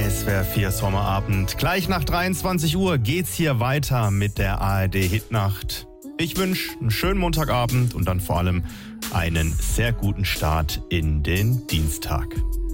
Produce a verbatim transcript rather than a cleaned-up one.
S W R vier Sommerabend. Gleich nach dreiundzwanzig Uhr geht's hier weiter mit der A R D Hitnacht. Ich wünsche einen schönen Montagabend und dann vor allem einen sehr guten Start in den Dienstag.